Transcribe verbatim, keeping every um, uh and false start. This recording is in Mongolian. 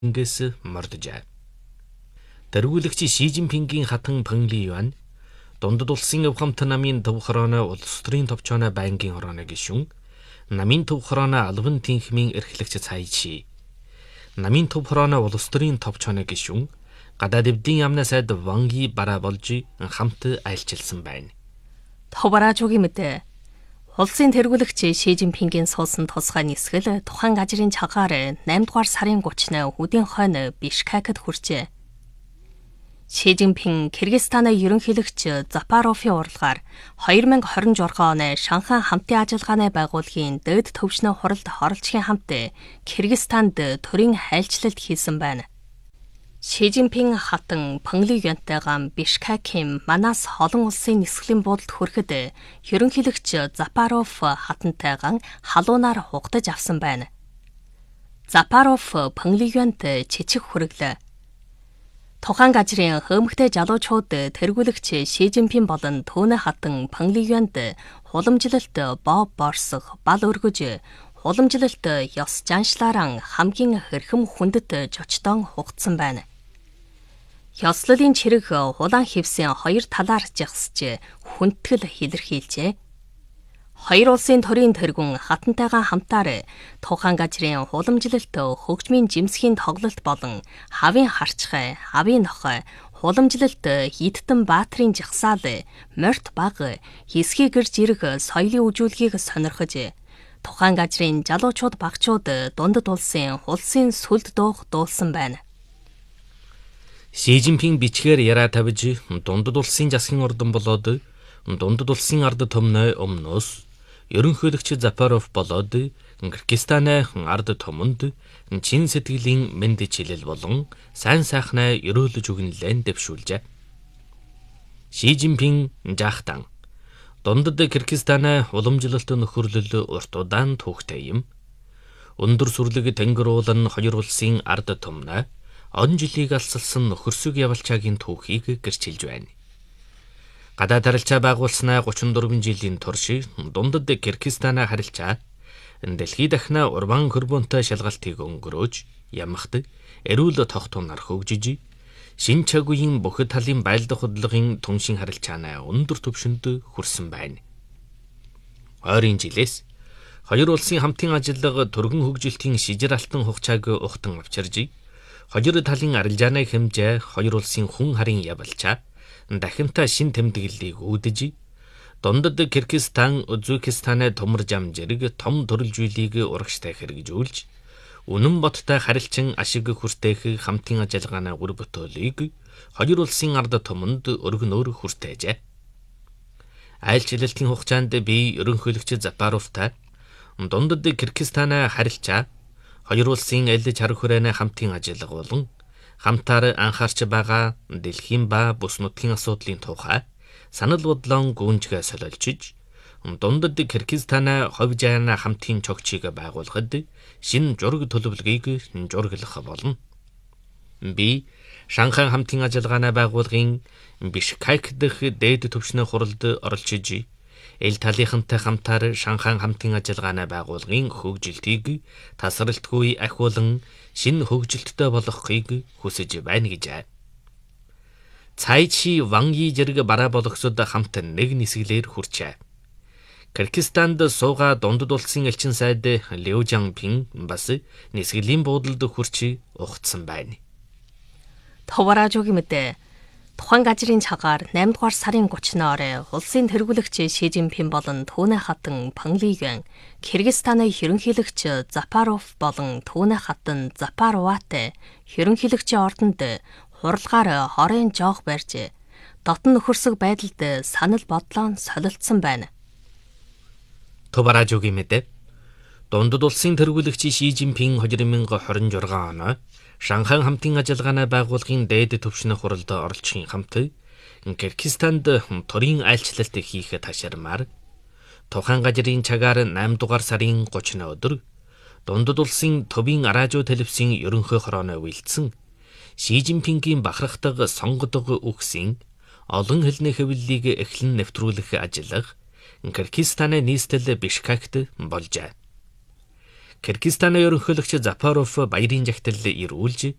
Пекингээс мордожээ. Тэргүүлэгч Ши Жинпингийн хатан Пэнли Юань дундад улсын авхамт намын төв хорооно улс төрийн товчооно байнгын хорооно гишүүн намын төв хорооно албан тэнхмийн эрхлэгч Цай Чи намын төв хорооно улс төрийн товчооно гишүүн гадаад эвдийн яамны сайд Ван Ги бараа болж хамт айлчилсан байна. Товаражуугийн мэдээ. Улсын тэргүүлэгч Ши Жинпингийн суусан тусгай нисгэл тухайн газрын цагаар наймд дугаар сарын гуравчны өдийн хойно Бишкекэд хүрчээ. Ши Жинпин Кыргызстаны ерөнхийлөгч Запаровын уралгаар две тысячи двадцать шесть оны Шанхай хамтын ажиллагааны байгууллагын дээд төвшний хуралд оролцохын хамт Кыргызстанд төрийн айлчлалт хийсэн байна. Ши Жинпин хатан Пэнли Юаньтайгаан Бишкекийн Манас олон улсын нисгэлийн буудалд хүрэхэд ерөнхийлөгч Запаров хатантайгаан халуунаар хугдаж авсан байна. Запаров Пэнли Юаньт чичиг хүрэглээ. Тухайн газрын хөмөгтэй залуучууд тэргүүлэгч Ши Жинпин болон түүний хатан Пэнли Юаньд хуламжлалт боо борсох, бал өргөж, хуламжлалт ёс жаншлаараа хамгийн хэрхэм хүндэт жочдон хугацсан байна. Ёслолын чирэг хулаан хевсийн хоёр талаар жагсж хүндэтгэл илэрхийлжээ. Хоёр улсын төрийн тэргүүн хатантайгаан хамтаар тухайн газрын хуламжлалт хөгжмийн жимсхийн тоглолт болон хавийн харчхай, хавийн нохой, хуламжлалт хидтэн баатрын жагсаал, морьт баг, хэсгийг гэрж ирэх соёлын үжүүлгийг сонирхож тухайн газрын залуучууд багчууд дундад улсын улсын сүлд дуух дуулсан байна. Ши Жинпин бичгээр яраа тавьж дундад улсын засгийн ордон болоод дундад улсын ард түмнээ өмнөөс ерөнхийлөгч Запаров болоод Кыргызстаны ард түмэнд чин сэтгэлийн мэндчилэл болон сайн сайхнаа өрөөлөж өгнөлэн дэвшүүлжээ. Ши Жинпин жаахтан дундад Кыргызстаны уламжлалт нөхөрлөл урт удаан түүхтэй юм. Өндөр сүрлэг тэнгэр уулан хоёр улсын ард түмнээ он жилийг алсалсан нөхөрсөг явалчаагийн түүхийг гэрчилж байна. Гадаад харилцаа байгуулснаа гучин дөрвөн жилийн турш дундад Кыргызстанаа харилцаа дэлхийд дахна урбан хөрбөнтэй шалгалтыг өнгөрөөж ямахт эрүүл тогтунаар хөгжиж шин цаг үеийн бүх талын байлдах хөдөлгөөний түншин харилцаанаа өндөр түвшинд хүрсэн байна. Ойрын жилээс хоёр улсын хамтын ажиллага түргэн хөгжилтийн шижир алтан хугацааг ухтан авчирж хоёр талын арилжааны хэмжээ хоёр улсын хүн харин явалчаа дахинтаа шин тэмдэглэлийг үүдэж дундад Кыргызстан, Узбекистаны төмөр зам зэрэг том төрөлжүүлийг урагштай хэрэгжүүлж үнэн бодтой харилцан ашиг хүртээх хамтын ажиллагааны үр бүтээлийг хоёр улсын ард түмэнд өргөнөөр хүртээжээ. Айлчлалтын хугацаанд би ерөнхийлөгч Запаровтай дундад Кыргызстаны харилцаа хоёр улсын эл чар хүрээний хамтын ажиллага болон хамтаар анхаарч байгаа дэлхийн ба бүс нутгийн асуудлын тухай санал бодлон гүнжгээ солиулж дундад Кыргызстаны ховж аяна хамтын чогчийг байгуулахад шин жураг төлөвлөгөөг журглах болно. Би Шанхай хамтын ажиллагааны байгууллагын Бишкек дэх дээд түвшний хуралд оролцож эл талынхантай хамтаар Шанхай хамтын ажиллагааны байгууллагын хөгжилтийг тасралтгүй ахиулан шин хөгжилттэй болгохыг хүсэж байна гэж. Цай Чи Ван Ги зэрэг бараа болгосод хамт нэг нисгэлээр хүрчээ. Кыргызстанд сууга дундад улсын элчин сайд Лю Жанпин бас нисгэлийн буудалд хүрч ухацсан байна. Товаражуугийн мэдээ. Тухайн газрын цагаар наймд дугаар сарын гуравчны орой улсын тэргүүлэгч Ши Жинпин болон түүний хатан Пэнли Юань, Кыргызстаны ерөнхийлөгч Запаров болон түүний хатан Запароватай ерөнхийлөгчийн ордонд хуралгаар хорын жоох барьж дотн нөхөрсөг байдалд санал бодлоо солилцсон байна. Товаражуугийн мэдээ. Дундад улсын тэргүүлэгч Ши Жинпин две тысячи двадцать шесть оноо Шанхай хамтын ажиллагааны байгууллагын дээд түвшний хуралд оролцохын хамт Кыргызстанд төрийн айлчлалт хийх ташарамаар тухайн газрын цагаар наймд дугаар сарын гуравчны өдөр дундад улсын төвийн араажуу телевизийн ерөнхий хорооно үйлдсэн Ши Жинпингийн бахархдаг сонгодог үгсийн олон хэлний хэвлэлийг эхлэн нэвтрүүлэх ажиллага Кыргызстаны нийслэл Бишкект болжээ. Киргизстаны ерөнхийлөгч Запоров баярын жагтал ирүүлж